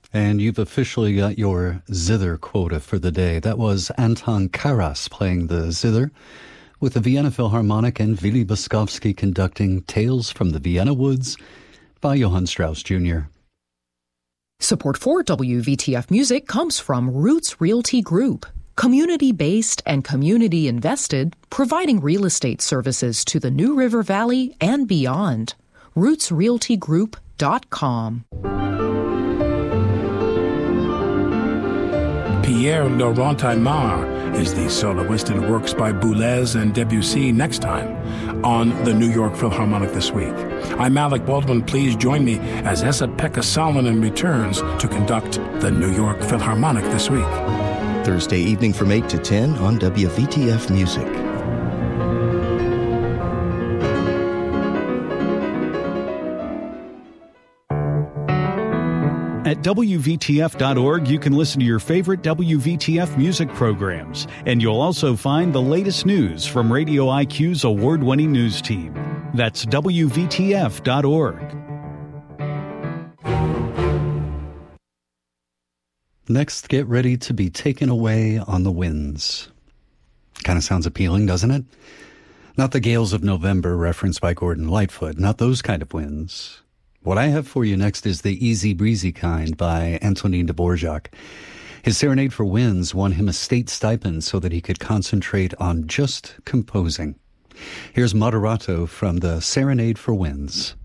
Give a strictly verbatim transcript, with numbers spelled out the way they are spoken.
And you've officially got your zither quota for the day. That was Anton Karas playing the zither, with the Vienna Philharmonic and Willy Boskovsky conducting Tales from the Vienna Woods by Johann Strauss Junior Support for W V T F Music comes from Roots Realty Group, community-based and community-invested, providing real estate services to the New River Valley and beyond. roots realty group dot com. Pierre Laurent Aimard is the soloist and works by Boulez and Debussy next time on the New York Philharmonic This Week. I'm Alec Baldwin. Please join me as Esa-Pekka Salonen returns to conduct the New York Philharmonic This Week. Thursday evening from eight to ten on W V T F Music. At W V T F dot org, you can listen to your favorite W V T F music programs, and you'll also find the latest news from Radio I Q's award-winning news team. That's W V T F dot org. Next, get ready to be taken away on the winds. Kind of sounds appealing, doesn't it? Not the gales of November referenced by Gordon Lightfoot, not those kind of winds. What I have for you next is the easy breezy kind by Antonin Dvorak. His Serenade for Winds won him a state stipend so that he could concentrate on just composing. Here's Moderato from the Serenade for Winds.